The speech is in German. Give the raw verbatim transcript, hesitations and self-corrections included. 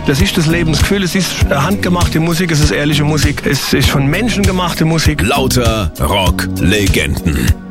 das ist das Lebensgefühl, es ist handgemachte Musik, es ist ehrliche Musik, es ist von Menschen gemachte Musik. Lauter Rock-Legenden.